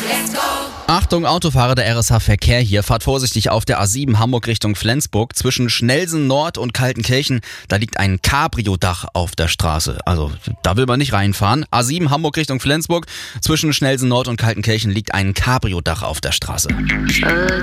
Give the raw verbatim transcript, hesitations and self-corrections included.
Achtung, Autofahrer, der R S H Verkehr hier. Fahrt vorsichtig auf der A sieben Hamburg Richtung Flensburg. Zwischen Schnelsen Nord und Kaltenkirchen, da liegt ein Cabrio-Dach auf der Straße. Also, da will man nicht reinfahren. A sieben Hamburg Richtung Flensburg. Zwischen Schnelsen Nord und Kaltenkirchen liegt ein Cabrio-Dach auf der Straße.